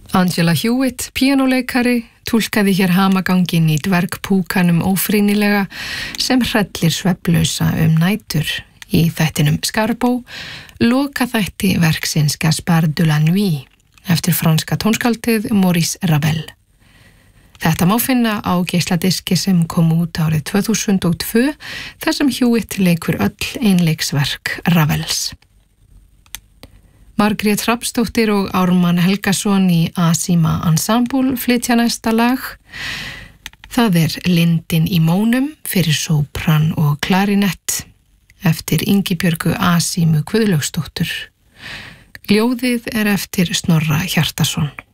Angela Hewitt, píanóleikari, túlkaði hér hamaganginn í dvergpúkanum ófrýnilega sem hrellir svefnlausa nætur í þættinum Skarbó, lokaþætti verksins Gaspard de la Nuit eftir franska tónskáldið Maurice Ravel. Þetta má finna á geisladiski sem kom út árið 2002 þar sem Hewitt leikur öll einleiksverk Ravels. Margrét Hrafnsdóttir og Ármann Helgason í Asima Ensemble flytja næsta lag. Það Lindin í mónum fyrir sópran og klarinett eftir Ingibjörgu Asímu Guðlaugsdóttur. Ljóðið eftir Snorra Hjartarson.